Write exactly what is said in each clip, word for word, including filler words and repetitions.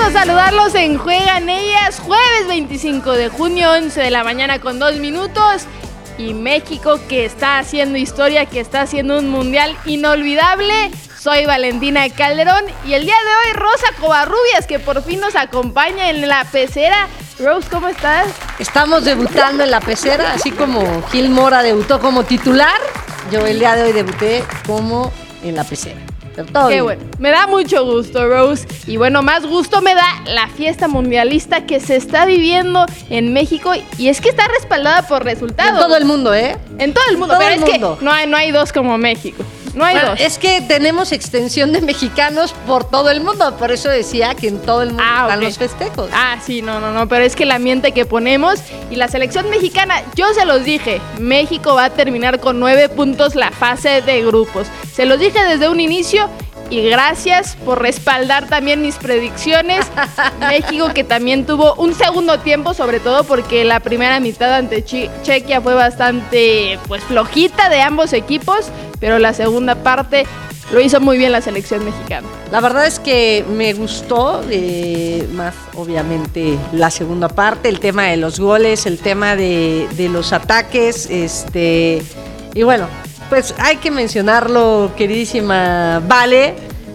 gusto saludarlos en Juegan Ellas, jueves veinticinco de junio, once de la mañana con dos minutos. Y México, que está haciendo historia, que está haciendo un mundial inolvidable. Soy Valentina Calderón y el día de hoy Rosa Covarrubias, que por fin nos acompaña en la pecera. Rose, ¿cómo estás? Estamos debutando en la pecera, así como Gil Mora debutó como titular. Yo el día de hoy debuté como en la pecera. Pero todo Qué bien. bueno, me da mucho gusto, Rose. Y bueno, más gusto me da la fiesta mundialista que se está viviendo en México. Y es que está respaldada por resultados. En todo el mundo, ¿eh? En todo el mundo, Todo pero el es mundo. que no hay, no hay dos como México. No hay Bueno, dos. es que tenemos extensión de mexicanos por todo el mundo. Por eso decía que en todo el mundo Ah, están ok. los festejos. Ah, sí, no, no, no, pero es que el ambiente que ponemos y la selección mexicana, yo se los dije, México va a terminar con nueve puntos la fase de grupos. Se los dije desde un inicio y gracias por respaldar también mis predicciones. México, que también tuvo un segundo tiempo, sobre todo porque la primera mitad ante Che- Chequia fue bastante pues flojita de ambos equipos, pero la segunda parte lo hizo muy bien la selección mexicana. La verdad es que me gustó eh, más, obviamente, la segunda parte, el tema de los goles, el tema de, de los ataques, este y bueno, pues hay que mencionarlo, queridísima Vale.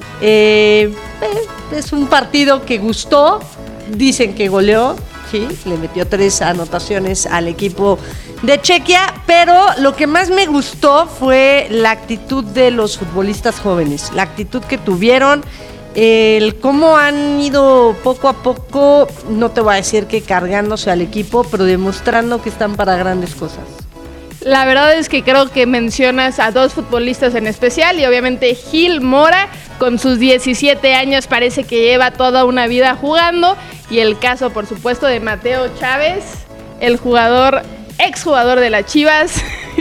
Eh, eh, es un partido que gustó, dicen que goleó, sí, le metió tres anotaciones al equipo de Chequia, pero lo que más me gustó fue la actitud de los futbolistas jóvenes, la actitud que tuvieron, el cómo han ido poco a poco, no te voy a decir que cargándose al equipo, pero demostrando que están para grandes cosas. La verdad es que creo que mencionas a dos futbolistas en especial y obviamente Gil Mora con sus diecisiete años parece que lleva toda una vida jugando, y el caso por supuesto de Mateo Chávez, el jugador, exjugador de las Chivas,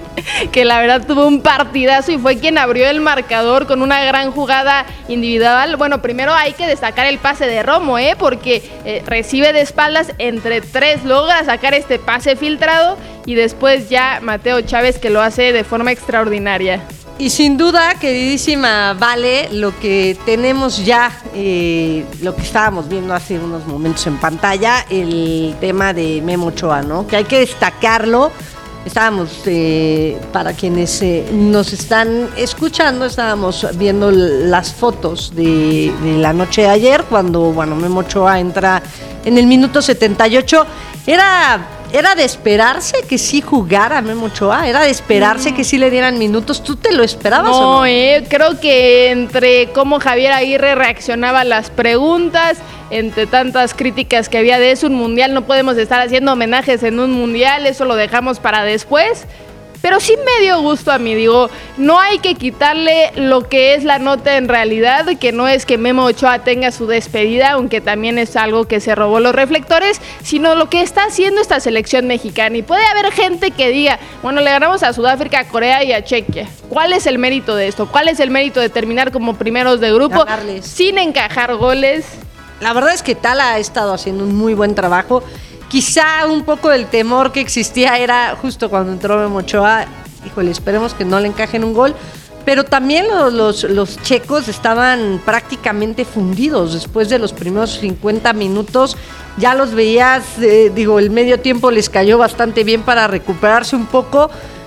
que la verdad tuvo un partidazo y fue quien abrió el marcador con una gran jugada individual. Bueno, primero hay que destacar el pase de Romo, ¿eh? porque eh, recibe de espaldas, entre tres logra sacar este pase filtrado, y después ya Mateo Chávez, que lo hace de forma extraordinaria. Y sin duda, queridísima Vale, lo que tenemos ya, eh, lo que estábamos viendo hace unos momentos en pantalla, el tema de Memo Ochoa, ¿no? Que hay que destacarlo. Estábamos, eh, para quienes eh, nos están escuchando, estábamos viendo las fotos de, de la noche de ayer, cuando, bueno, Memo Ochoa entra en el minuto setenta y ocho. Era... Era de esperarse que sí jugara Memo Ochoa, era de esperarse mm. que sí le dieran minutos. ¿Tú te lo esperabas no, o no? Eh, creo que entre cómo Javier Aguirre reaccionaba a las preguntas, entre tantas críticas que había de eso, un mundial, no podemos estar haciendo homenajes en un mundial, eso lo dejamos para después. Pero sí me dio gusto a mí, digo, no hay que quitarle lo que es la nota en realidad, que no es que Memo Ochoa tenga su despedida, aunque también es algo que se robó los reflectores, sino lo que está haciendo esta selección mexicana. Y puede haber gente que diga, bueno, le ganamos a Sudáfrica, a Corea y a Chequia. ¿Cuál es el mérito de esto? ¿Cuál es el mérito de terminar como primeros de grupo Ganarles. Sin encajar goles? La verdad es que Tala ha estado haciendo un muy buen trabajo. Quizá un poco del temor que existía era justo cuando entró Memo Ochoa, híjole, esperemos que no le encajen un gol, pero también los, los, los checos estaban prácticamente fundidos después de los primeros cincuenta minutos, ya los veías, eh, digo, el medio tiempo les cayó bastante bien para recuperarse un poco,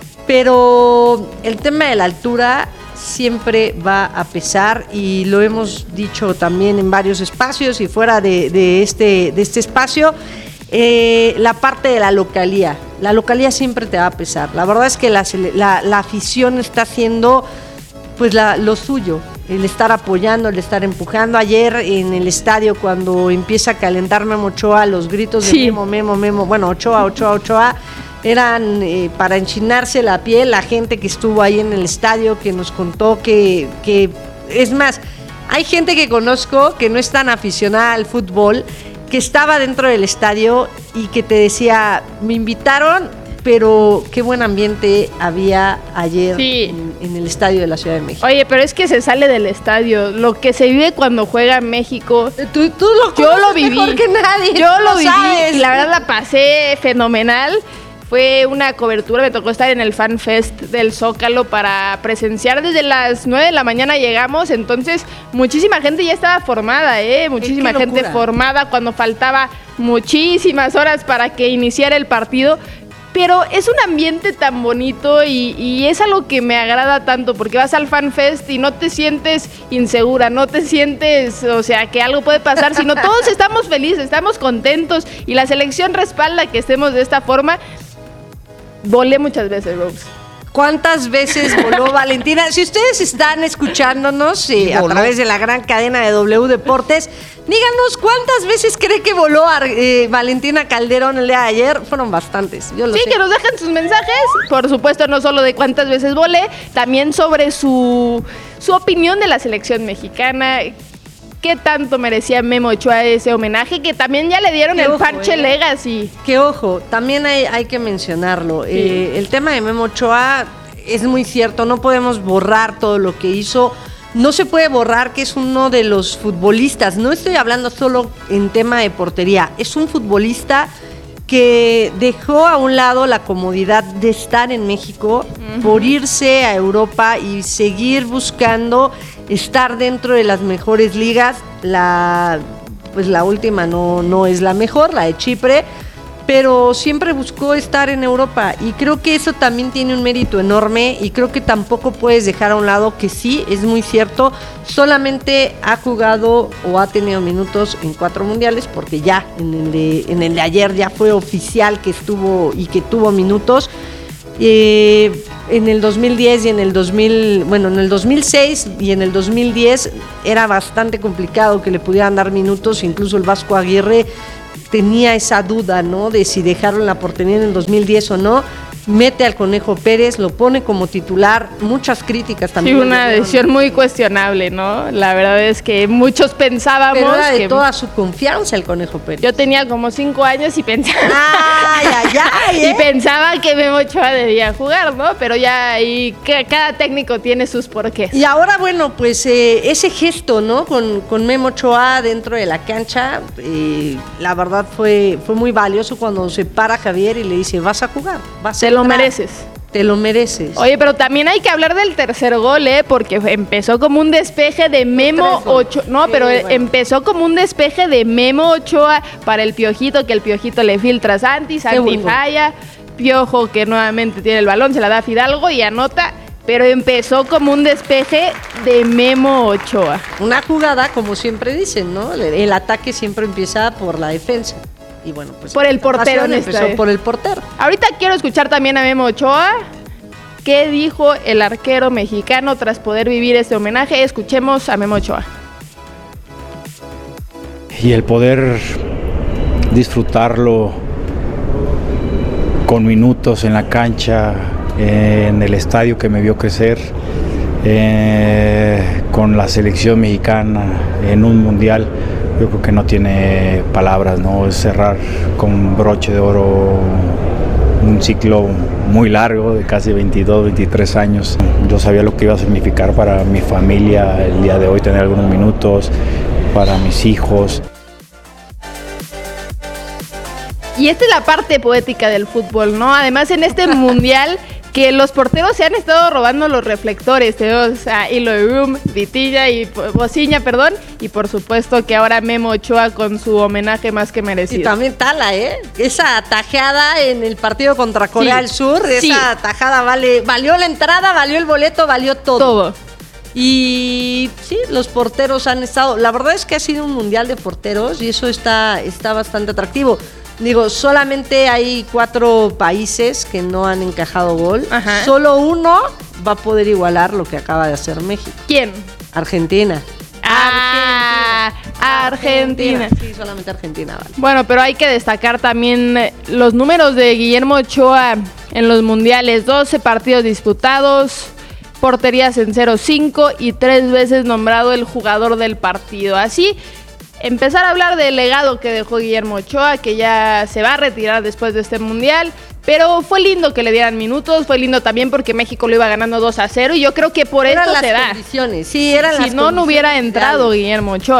pero el tema de la altura siempre va a pesar y lo hemos dicho también en varios espacios y fuera de, de, este, de este espacio. Eh, la parte de la localía, la localía siempre te va a pesar. La verdad es que la, la, la afición está haciendo pues la, lo suyo, el estar apoyando, el estar empujando. Ayer en el estadio, cuando empieza a calentar Memo Ochoa, los gritos de sí. Memo, Memo, Memo, bueno, Ochoa, Ochoa, Ochoa, eran eh, para enchinarse la piel. La gente que estuvo ahí en el estadio, que nos contó que, que es más, hay gente que conozco que no es tan aficionada al fútbol, que estaba dentro del estadio y que te decía, me invitaron, pero qué buen ambiente había ayer sí. en, en el estadio de la Ciudad de México. Oye, pero es que se sale del estadio, lo que se vive cuando juega México. Tú, tú lo yo lo viví, mejor que nadie. Yo lo, lo viví sabes. Y la verdad la pasé fenomenal. Fue una cobertura, me tocó estar en el Fan Fest del Zócalo para presenciar desde las nueve de la mañana llegamos, entonces muchísima gente ya estaba formada, ¿eh? Muchísima gente formada cuando faltaba muchísimas horas para que iniciara el partido. Pero es un ambiente tan bonito y, y es algo que me agrada tanto porque vas al Fan Fest y no te sientes insegura, no te sientes, o sea, que algo puede pasar, sino todos estamos felices, estamos contentos y la selección respalda que estemos de esta forma. Volé muchas veces, Rose. ¿Cuántas veces voló Valentina? Si ustedes están escuchándonos eh, a través de la gran cadena de W Deportes, díganos cuántas veces cree que voló eh, Valentina Calderón el día de ayer. Fueron bastantes, yo lo sí, sé. Que nos dejen sus mensajes, por supuesto, no solo de cuántas veces volé, también sobre su, su opinión de la selección mexicana. ¿Qué tanto merecía Memo Ochoa ese homenaje? Que también ya le dieron el parche eh. Legacy. Que ojo, también hay, hay que mencionarlo. Sí. Eh, el tema de Memo Ochoa es muy cierto, no podemos borrar todo lo que hizo. No se puede borrar que es uno de los futbolistas. No estoy hablando solo en tema de portería. Es un futbolista que dejó a un lado la comodidad de estar en México uh-huh. por irse a Europa y seguir buscando estar dentro de las mejores ligas. La, pues la última no, no es la mejor, la de Chipre, pero siempre buscó estar en Europa y creo que eso también tiene un mérito enorme y creo que tampoco puedes dejar a un lado que sí, es muy cierto, solamente ha jugado o ha tenido minutos en cuatro mundiales porque ya en el de, en el de ayer ya fue oficial que estuvo y que tuvo minutos. Eh, en el dos mil diez y en el dos mil, bueno, en el dos mil seis y en el dos mil diez era bastante complicado que le pudieran dar minutos, incluso el Vasco Aguirre tenía esa duda, ¿no? De si dejarlo en la portería en el dos mil diez o no. Mete al Conejo Pérez, lo pone como titular, muchas críticas también. Sí, una decisión muy cuestionable, ¿no? La verdad es que muchos pensábamos Pero era de que toda su confianza el Conejo Pérez. Yo tenía como cinco años y pensaba ay, ay, ay, ¿eh? y pensaba que Memo Ochoa debía jugar, ¿no? Pero ya ahí cada técnico tiene sus porqués. Y ahora, bueno, pues eh, ese gesto, ¿no? Con, con Memo Ochoa dentro de la cancha, eh, la verdad fue, fue muy valioso cuando se para Javier y le dice, vas a jugar, vas a Te lo mereces. Te lo mereces. Oye, pero también hay que hablar del tercer gol, ¿eh? Porque empezó como un despeje de Memo Ochoa. No, sí, pero bueno. empezó como un despeje de Memo Ochoa para el Piojito, que el Piojito le filtra a Santi, Santi falla. Piojo, que nuevamente tiene el balón, se la da a Fidalgo y anota. Pero empezó como un despeje de Memo Ochoa. Una jugada, como siempre dicen, ¿no? El ataque siempre empieza por la defensa. Y bueno, pues por el portero empezó por el portero. Ahorita quiero escuchar también a Memo Ochoa. ¿Qué dijo el arquero mexicano tras poder vivir este homenaje? Escuchemos a Memo Ochoa. Y el poder disfrutarlo con minutos en la cancha, en el estadio que me vio crecer, eh, con la selección mexicana en un mundial. Yo creo que no tiene palabras, ¿no? Es cerrar con broche de oro un ciclo muy largo de casi veintidós, veintitrés años. Yo sabía lo que iba a significar para mi familia el día de hoy, tener algunos minutos, para mis hijos. Y esta es la parte poética del fútbol, ¿no? Además, en este mundial que los porteros se han estado robando los reflectores. Tenemos a Eloy, Vitilla y Bociña, perdón. Y por supuesto que ahora Memo Ochoa con su homenaje más que merecido. Y también Tala, ¿eh? Esa tajada en el partido contra Corea sí. del Sur, sí. esa tajada vale, valió la entrada, valió el boleto, valió todo. Todo. Y sí, los porteros han estado... La verdad es que ha sido un mundial de porteros y eso está, está bastante atractivo. Digo, solamente hay cuatro países que no han encajado gol. Ajá. Solo uno va a poder igualar lo que acaba de hacer México. ¿Quién? Argentina. Ah, Argentina. Argentina. Sí, solamente Argentina, vale. Bueno, pero hay que destacar también los números de Guillermo Ochoa en los mundiales. doce partidos disputados, porterías en cero cinco y tres veces nombrado el jugador del partido. Así... empezar a hablar del legado que dejó Guillermo Ochoa, que ya se va a retirar después de este mundial, pero fue lindo que le dieran minutos, fue lindo también porque México lo iba ganando dos a cero y yo creo que por eran esto las se da. Condiciones. Sí, eran si las no, no hubiera entrado reales. Guillermo Ochoa.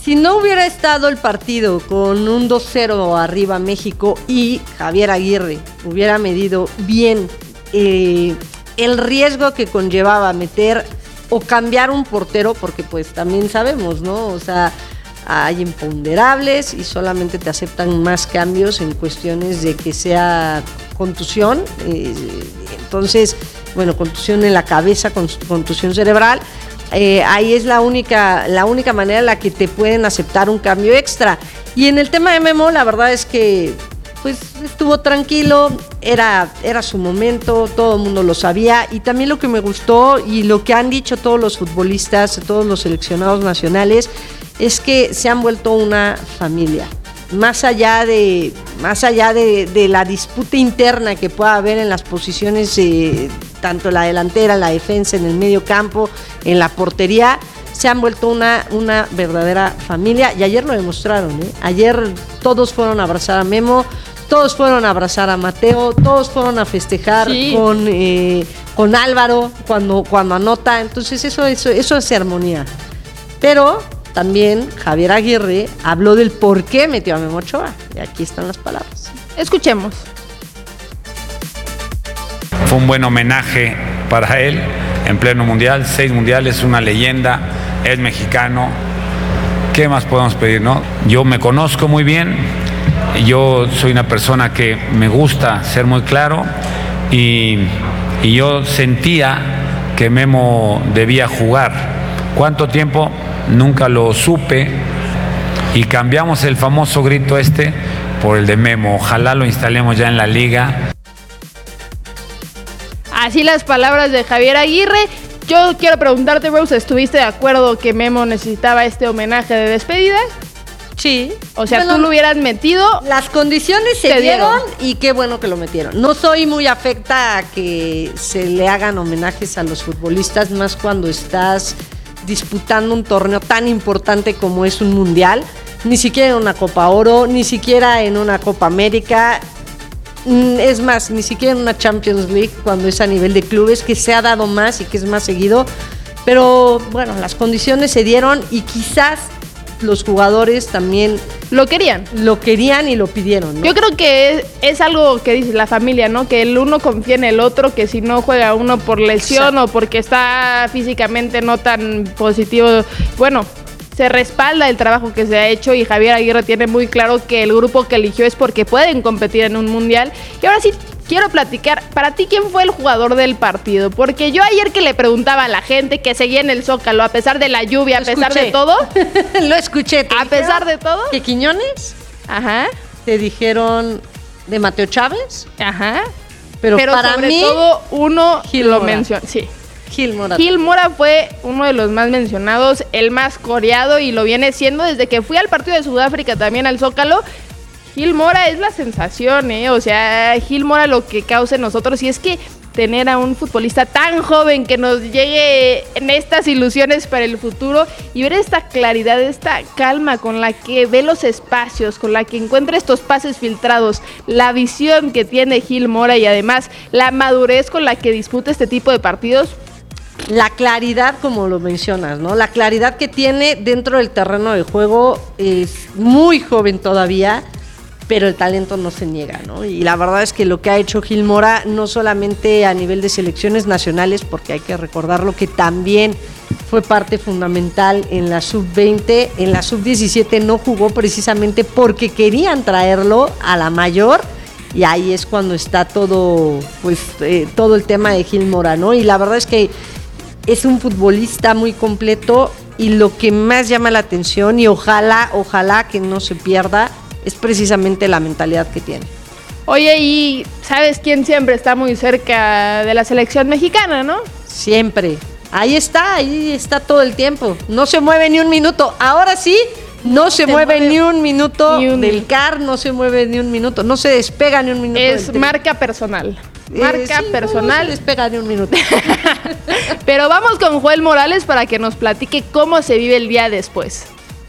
Si no hubiera estado el partido con un dos cero arriba México y Javier Aguirre hubiera medido bien eh, el riesgo que conllevaba meter o cambiar un portero, porque pues también sabemos, ¿no? O sea, hay imponderables y solamente te aceptan más cambios en cuestiones de que sea contusión. Eh, entonces, bueno, contusión en la cabeza, contusión cerebral. Eh, ahí es la única, la única manera en la que te pueden aceptar un cambio extra. Y en el tema de Memo, la verdad es que pues estuvo tranquilo, era, era su momento, todo el mundo lo sabía. Y también lo que me gustó y lo que han dicho todos los futbolistas, todos los seleccionados nacionales, es que se han vuelto una familia. Más allá de, más allá de, de la disputa interna que pueda haber en las posiciones, eh, tanto en la delantera, en la defensa, en el medio campo, en la portería, se han vuelto una, una verdadera familia. Y ayer lo demostraron, ¿eh? Ayer todos fueron a abrazar a Memo, todos fueron a abrazar a Mateo, todos fueron a festejar sí. con, eh, con Álvaro cuando, cuando anota. Entonces eso, eso, eso es armonía. Pero también Javier Aguirre habló del por qué metió a Memo Ochoa. Y aquí están las palabras. Escuchemos. Fue un buen homenaje para él en pleno mundial, seis mundiales, una leyenda, es mexicano. ¿Qué más podemos pedir, no? Yo me conozco muy bien, yo soy una persona que me gusta ser muy claro y, y yo sentía que Memo debía jugar. ¿Cuánto tiempo? Nunca lo supe y cambiamos el famoso grito este por el de Memo. Ojalá lo instalemos ya en la liga. Así las palabras de Javier Aguirre. Yo quiero preguntarte, Rose, ¿estuviste de acuerdo que Memo necesitaba este homenaje de despedida? Sí. O sea, bueno, tú lo hubieras metido. Las condiciones se dieron y qué bueno que lo metieron. No soy muy afecta a que se le hagan homenajes a los futbolistas, más cuando estás disputando un torneo tan importante como es un mundial. Ni siquiera en una Copa Oro, ni siquiera en una Copa América. Es más, ni siquiera en una Champions League, cuando es a nivel de clubes, que se ha dado más y que es más seguido. Pero bueno, las condiciones se dieron y quizás los jugadores también lo querían. Lo querían y lo pidieron, ¿no? Yo creo que es, es algo que dice la familia, ¿no? Que el uno confía en el otro, que si no juega uno por lesión Exacto. o porque está físicamente no tan positivo, bueno, se respalda el trabajo que se ha hecho y Javier Aguirre tiene muy claro que el grupo que eligió es porque pueden competir en un mundial. Y ahora sí quiero platicar, para ti, ¿quién fue el jugador del partido? Porque yo ayer que le preguntaba a la gente que seguía en el Zócalo, a pesar de la lluvia, a pesar de todo. Lo escuché. A pesar de todo. ¿Que Quiñones? Ajá. Te dijeron de Mateo Chávez. Ajá. Pero, Pero para sobre mí, todo uno Gil lo Mora. mencionó. Sí. Gil Mora. Gil Mora fue uno de los más mencionados, el más coreado y lo viene siendo desde que fui al partido de Sudáfrica también al Zócalo. Gil Mora es la sensación, ¿eh? O sea, Gil Mora lo que causa en nosotros y es que tener a un futbolista tan joven que nos llegue en estas ilusiones para el futuro y ver esta claridad, esta calma con la que ve los espacios, con la que encuentra estos pases filtrados, la visión que tiene Gil Mora y además la madurez con la que disputa este tipo de partidos. La claridad, como lo mencionas, ¿no? La claridad que tiene dentro del terreno de juego, es muy joven todavía, pero el talento no se niega, ¿no? Y la verdad es que lo que ha hecho Gil Mora, no solamente a nivel de selecciones nacionales, porque hay que recordarlo que también fue parte fundamental en la sub veinte, en la sub diecisiete no jugó precisamente porque querían traerlo a la mayor, y ahí es cuando está todo, pues, eh, todo el tema de Gil Mora, ¿no? Y la verdad es que es un futbolista muy completo y lo que más llama la atención y ojalá, ojalá que no se pierda es precisamente la mentalidad que tiene. Oye, ¿y sabes quién siempre está muy cerca de la selección mexicana, no? Siempre. Ahí está, ahí está todo el tiempo. No se mueve ni un minuto. Ahora sí, no se mueve, mueve ni un minuto ni un... del C A R, no se mueve ni un minuto, no se despega ni un minuto. Es marca personal. Marca eh, sí, personal. No, no se despega ni un minuto. Pero vamos con Joel Morales para que nos platique cómo se vive el día después.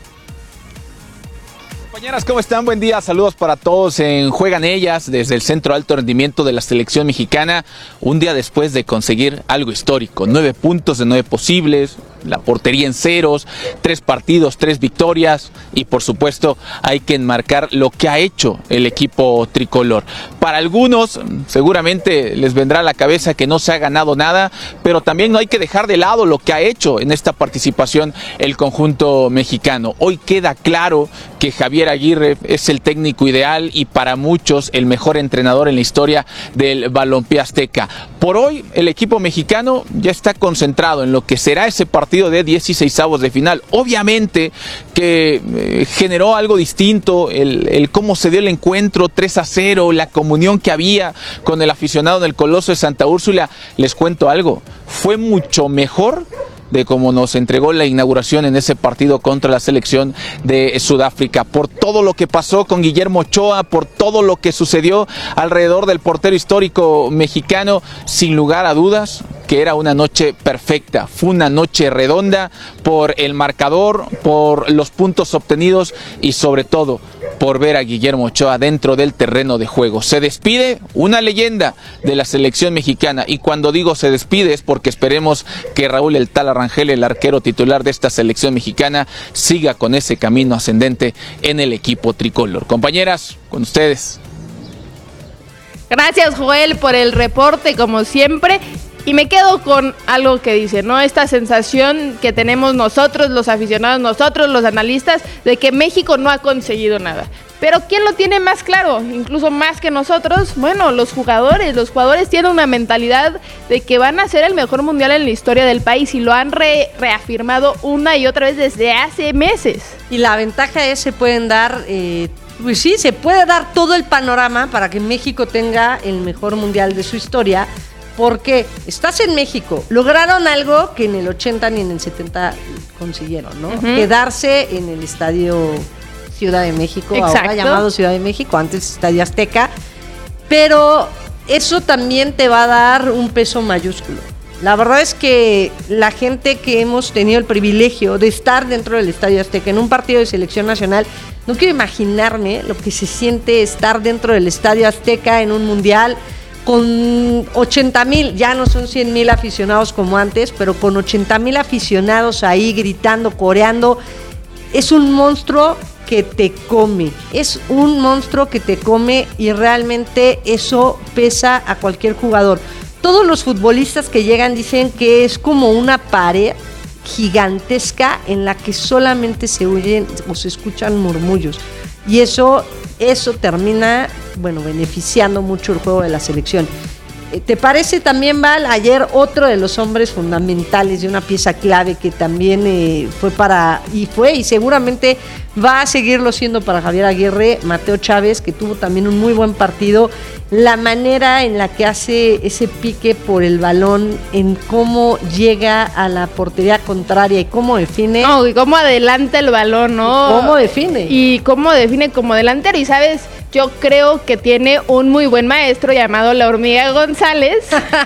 Compañeras, ¿cómo están? Buen día, saludos para todos en Juegan Ellas desde el Centro de Alto Rendimiento de la Selección Mexicana, un día después de conseguir algo histórico, nueve puntos de nueve posibles, la portería en ceros, tres partidos, tres victorias y por supuesto hay que enmarcar lo que ha hecho el equipo tricolor. Para algunos seguramente les vendrá a la cabeza que no se ha ganado nada, pero también no hay que dejar de lado lo que ha hecho en esta participación el conjunto mexicano. Hoy queda claro que Javier Aguirre es el técnico ideal y para muchos el mejor entrenador en la historia del balompié azteca. Por hoy el equipo mexicano ya está concentrado en lo que será ese partido de dieciseisavos de final. Obviamente que eh, generó algo distinto el, el cómo se dio el encuentro tres a cero, la comunión que había con el aficionado del Coloso de Santa Úrsula. Les cuento algo, fue mucho mejor de cómo nos entregó la inauguración en ese partido contra la selección de Sudáfrica, por todo lo que pasó con Guillermo Ochoa, por todo lo que sucedió alrededor del portero histórico mexicano. Sin lugar a dudas que era una noche perfecta, fue una noche redonda por el marcador, por los puntos obtenidos y sobre todo por ver a Guillermo Ochoa dentro del terreno de juego. Se despide una leyenda de la selección mexicana y cuando digo se despide es porque esperemos que Raúl El Tala Rangel, el arquero titular de esta selección mexicana, siga con ese camino ascendente en el equipo tricolor. Compañeras, con ustedes. Gracias, Joel, por el reporte, como siempre. Y me quedo con algo que dice, ¿no? Esta sensación que tenemos nosotros, los aficionados, nosotros, los analistas, de que México no ha conseguido nada. Pero ¿quién lo tiene más claro? Incluso más que nosotros. Bueno, los jugadores. Los jugadores tienen una mentalidad de que van a ser el mejor mundial en la historia del país y lo han re- reafirmado una y otra vez desde hace meses. Y la ventaja es se pueden dar... Eh, pues sí, se puede dar todo el panorama para que México tenga el mejor mundial de su historia. Porque estás en México, lograron algo que en el ochenta ni en el setenta consiguieron, ¿no? Uh-huh. Quedarse en el estadio Ciudad de México, Exacto. ahora llamado Ciudad de México, antes Estadio Azteca, pero eso también te va a dar un peso mayúsculo. La verdad es que la gente que hemos tenido el privilegio de estar dentro del Estadio Azteca en un partido de selección nacional, no quiero imaginarme lo que se siente estar dentro del Estadio Azteca en un mundial, con ochenta mil, ya no son cien mil aficionados como antes, pero con ochenta mil aficionados ahí gritando, coreando, es un monstruo que te come, es un monstruo que te come y realmente eso pesa a cualquier jugador. Todos los futbolistas que llegan dicen que es como una pared gigantesca en la que solamente se oyen o se escuchan murmullos y eso, eso termina, bueno, beneficiando mucho el juego de la selección. ¿Te parece también, Val? Ayer otro de los hombres fundamentales de una pieza clave que también eh, fue para, y fue, y seguramente va a seguirlo siendo para Javier Aguirre, Mateo Chávez, que tuvo también un muy buen partido. La manera en la que hace ese pique por el balón, en cómo llega a la portería contraria y cómo define. No, y cómo adelanta el balón, ¿no? ¿Cómo define? Y cómo define como delantero. Y sabes, yo creo que tiene un muy buen maestro llamado La Hormiga González,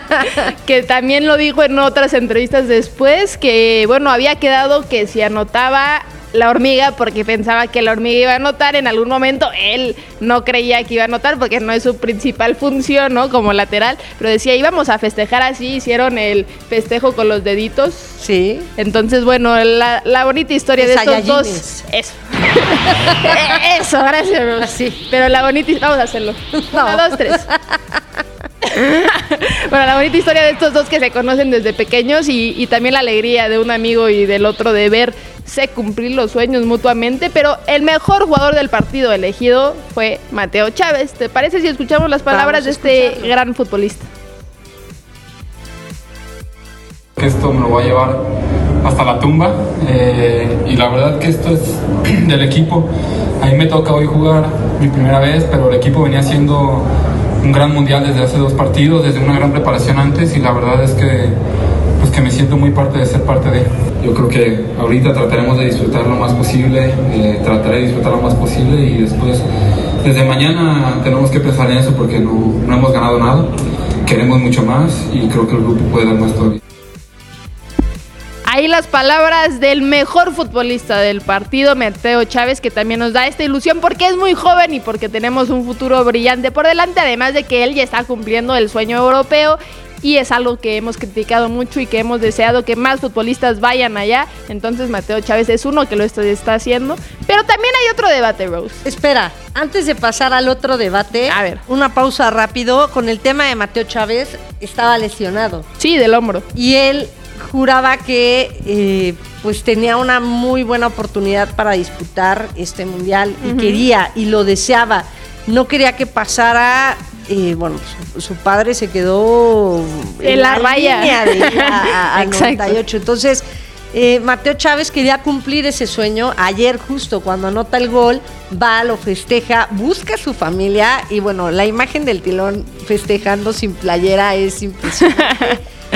que también lo dijo en otras entrevistas después, que bueno, había quedado que si anotaba La Hormiga, porque pensaba que La Hormiga iba a anotar en algún momento, él no creía que iba a anotar porque no es su principal función, ¿no? Como lateral, pero decía, íbamos a festejar así, hicieron el festejo con los deditos. Sí. Entonces, bueno, la, la bonita historia de estos dos. Eso. Eso, gracias. Sí. Pero la bonita, vamos a hacerlo. No. Uno, dos, tres. Bueno, la bonita historia de estos dos que se conocen desde pequeños y, y también la alegría de un amigo y del otro de verse cumplir los sueños mutuamente, pero el mejor jugador del partido elegido fue Mateo Chávez. ¿Te parece si escuchamos las palabras de este gran futbolista? Esto me lo voy a llevar hasta la tumba eh, y la verdad que esto es del equipo. A mí me toca hoy jugar mi primera vez, pero el equipo venía haciendo un gran mundial desde hace dos partidos, desde una gran preparación antes y la verdad es que, pues que me siento muy parte de ser parte de. Yo creo que ahorita trataremos de disfrutar lo más posible, eh, trataré de disfrutar lo más posible y después, desde mañana tenemos que pensar en eso porque no, no hemos ganado nada, queremos mucho más y creo que el grupo puede dar más todavía. Ahí las palabras del mejor futbolista del partido, Mateo Chávez, que también nos da esta ilusión porque es muy joven y porque tenemos un futuro brillante por delante, además de que él ya está cumpliendo el sueño europeo y es algo que hemos criticado mucho y que hemos deseado que más futbolistas vayan allá. Entonces Mateo Chávez es uno que lo está, está haciendo. Pero también hay otro debate, Rose. Espera, antes de pasar al otro debate, A ver. una pausa rápido. Con el tema de Mateo Chávez, estaba lesionado. Sí, del hombro. Y él juraba que eh, pues tenía una muy buena oportunidad para disputar este mundial y Ujú. quería y lo deseaba. No quería que pasara. Eh, bueno, su, su padre se quedó En la raya. línea de ir a, a- a Exacto. noventa y ocho. Entonces, eh, Mateo Chávez quería cumplir ese sueño. Ayer, justo cuando anota el gol, va, lo festeja, busca a su familia y bueno, la imagen del Tilón festejando sin playera es impresionante.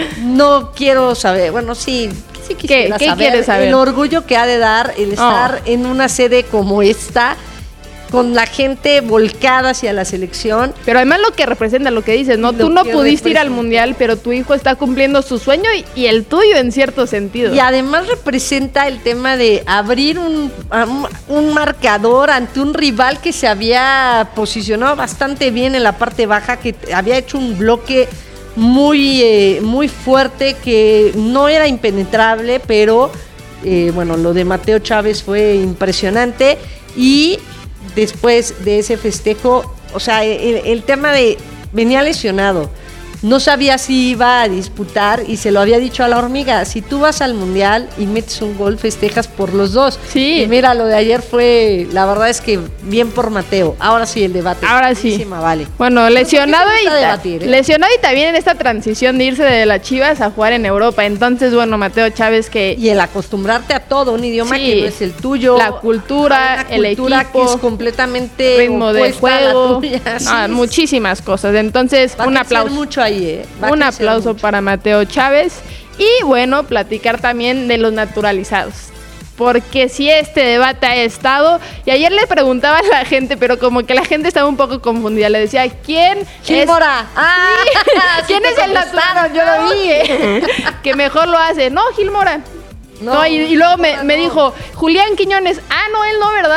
No quiero saber, bueno, sí, sí quisiera qué saber, quieres saber? el orgullo que ha de dar el estar Oh. en una sede como esta, con la gente volcada hacia la selección. Pero además lo que representa, lo que dices, ¿no? Lo Tú no que pudiste ir al representa. mundial, pero tu hijo está cumpliendo su sueño y, y el tuyo en cierto sentido. Y además representa el tema de abrir un, un, un marcador ante un rival que se había posicionado bastante bien en la parte baja, que había hecho un bloque muy, eh, muy fuerte, que no era impenetrable, pero eh, bueno, lo de Mateo Chávez fue impresionante. Y después de ese festejo, o sea, el, el tema de venía lesionado, no sabía si iba a disputar y se lo había dicho a la hormiga, si tú vas al mundial y metes un gol, festejas por los dos. Sí. Y mira, lo de ayer fue, la verdad es que bien por Mateo. Ahora sí el debate. Ahora sí. Buenísima, vale. Bueno, lesionado ¿por qué y, te gusta ta- debatir, eh? lesionado y también en esta transición de irse de las Chivas a jugar en Europa. Entonces, bueno, Mateo Chávez que... Y el acostumbrarte a todo, un idioma Sí. que no es el tuyo. La cultura, a una el cultura equipo, que es completamente ritmo de opuesta a la juego, tuya. ah, Sí, muchísimas cosas. Entonces, va a un crecer aplauso. mucho ahí, ¿eh? Va a Un crecer aplauso mucho. para Mateo Chávez. Y bueno, platicar también de los naturalizados. Porque si este debate ha estado, y ayer le preguntaba a la gente, pero como que la gente estaba un poco confundida, le decía, ¿quién Gil es, Mora. Ah, sí ¿quién te es el contestaron, naturalizado? yo lo vi, ¿eh? Que mejor lo hace? No, Gil Mora. No, No, y, y luego me, Mora me no. dijo, Julián Quiñones, ah, no, él no, ¿verdad?